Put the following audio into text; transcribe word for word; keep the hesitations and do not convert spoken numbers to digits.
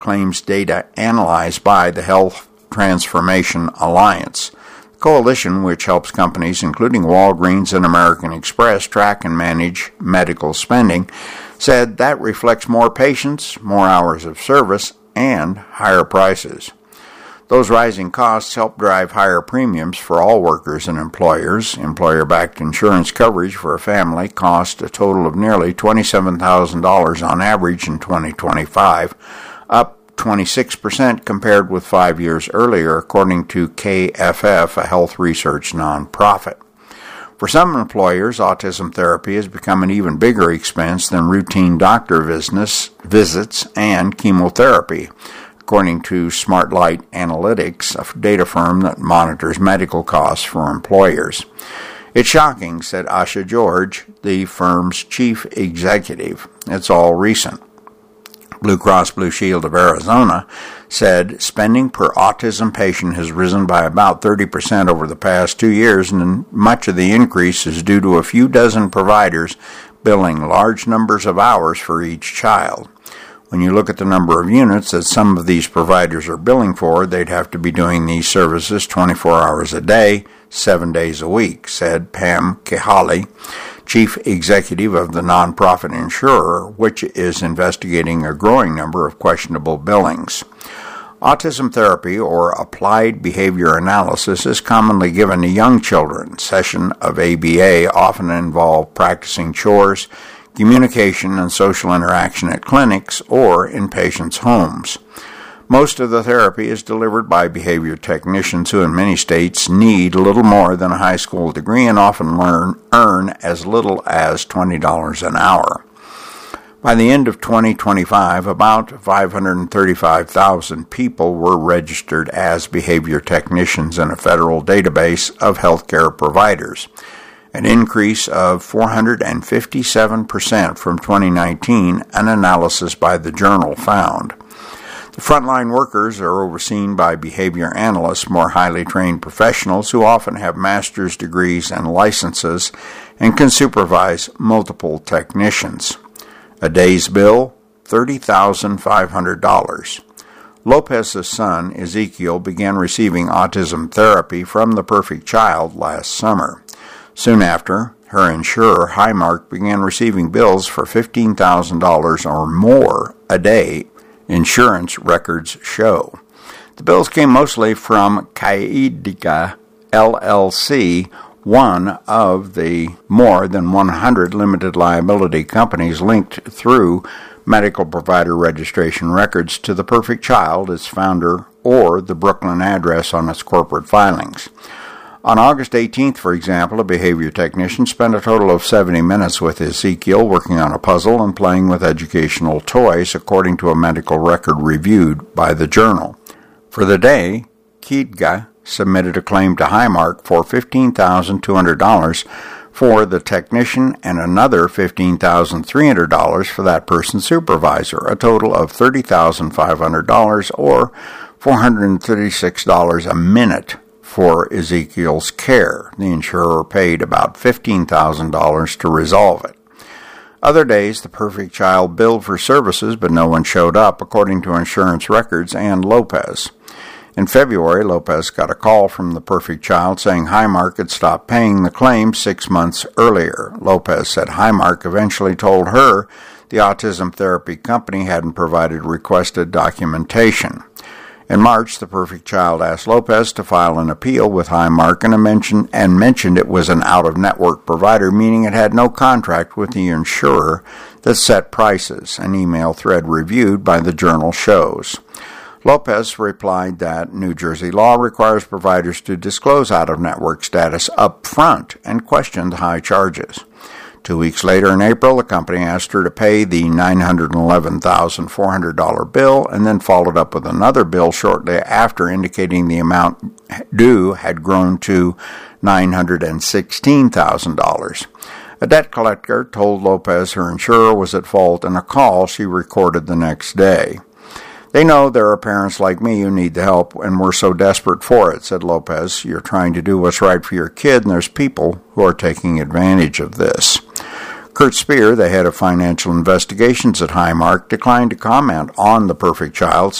claims data analyzed by the Health Transformation Alliance. The coalition, which helps companies including Walgreens and American Express track and manage medical spending, said that reflects more patients, more hours of service, and higher prices. Those rising costs help drive higher premiums for all workers and employers. Employer-backed insurance coverage for a family cost a total of nearly twenty-seven thousand dollars on average in twenty twenty-five, up twenty-six percent compared with five years earlier, according to K F F, a health research nonprofit. For some employers, autism therapy has become an even bigger expense than routine doctor visits, visits and chemotherapy, according to SmartLight Analytics, a data firm that monitors medical costs for employers. It's shocking, said Asha George, the firm's chief executive. It's all recent. Blue Cross Blue Shield of Arizona said spending per autism patient has risen by about thirty percent over the past two years, and much of the increase is due to a few dozen providers billing large numbers of hours for each child. When you look at the number of units that some of these providers are billing for, they'd have to be doing these services twenty-four hours a day, seven days a week, said Pam Kehali, chief executive of the nonprofit insurer, which is investigating a growing number of questionable billings. Autism therapy, or applied behavior analysis, is commonly given to young children. Sessions of A B A often involve practicing chores, communication, and social interaction at clinics or in patients' homes. Most of the therapy is delivered by behavior technicians who in many states need little more than a high school degree and often learn earn as little as twenty dollars an hour. By the end of twenty twenty-five, about five hundred thirty-five thousand people were registered as behavior technicians in a federal database of healthcare providers, an increase of four hundred fifty-seven percent from twenty nineteen, an analysis by the Journal found. The frontline workers are overseen by behavior analysts, more highly trained professionals who often have master's degrees and licenses and can supervise multiple technicians. A day's bill, thirty thousand five hundred dollars. Lopez's son, Ezekiel, began receiving autism therapy from the Perfect Child last summer. Soon after, her insurer, Highmark, began receiving bills for fifteen thousand dollars or more a day, insurance records show. The bills came mostly from Qaeda L L C, one of the more than one hundred limited liability companies linked through medical provider registration records to the Perfect Child, its founder, or the Brooklyn address on its corporate filings. On August eighteenth, for example, a behavior technician spent a total of seventy minutes with Ezekiel working on a puzzle and playing with educational toys, according to a medical record reviewed by the Journal. For the day, Qaeda submitted a claim to Highmark for fifteen thousand two hundred dollars for the technician and another fifteen thousand three hundred dollars for that person's supervisor, a total of thirty thousand five hundred dollars or four hundred thirty-six dollars a minute for Ezekiel's care. The insurer paid about fifteen thousand dollars to resolve it. Other days, the Perfect Child billed for services, but no one showed up, according to insurance records and Lopez. In February, Lopez got a call from the Perfect Child saying Highmark had stopped paying the claim six months earlier. Lopez said Highmark eventually told her the autism therapy company hadn't provided requested documentation. In March, the Perfect Child asked Lopez to file an appeal with Highmark and mentioned, and mentioned it was an out-of-network provider, meaning it had no contract with the insurer that set prices, an email thread reviewed by the Journal shows. Lopez replied that New Jersey law requires providers to disclose out-of-network status up front and questioned high charges. Two weeks later in April, the company asked her to pay the nine hundred eleven thousand four hundred dollars bill and then followed up with another bill shortly after indicating the amount due had grown to nine hundred sixteen thousand dollars. A debt collector told Lopez her insurer was at fault in a call she recorded the next day. They know there are parents like me who need the help, and we're so desperate for it, said Lopez. You're trying to do what's right for your kid, and there's people who are taking advantage of this. Kurt Speer, the head of financial investigations at Highmark, declined to comment on the Perfect Child's